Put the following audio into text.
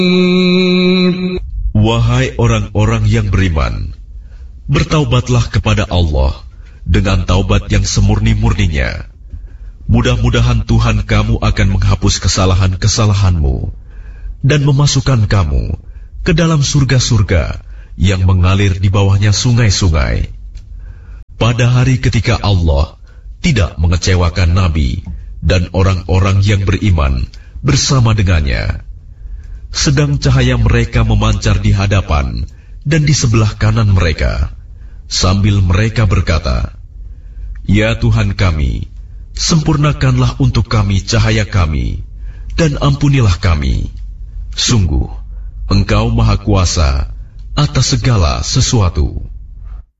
Wahai orang-orang yang beriman, bertaubatlah kepada Allah dengan taubat yang semurni-murninya. Mudah-mudahan Tuhan kamu akan menghapus kesalahan-kesalahanmu dan memasukkan kamu ke dalam surga-surga yang mengalir di bawahnya sungai-sungai. Pada hari ketika Allah tidak mengecewakan Nabi dan orang-orang yang beriman bersama dengannya, sedang cahaya mereka memancar di hadapan dan di sebelah kanan mereka, sambil mereka berkata, "Ya Tuhan kami, sempurnakanlah untuk kami cahaya kami, dan ampunilah kami. Sungguh, Engkau Maha Kuasa atas segala sesuatu."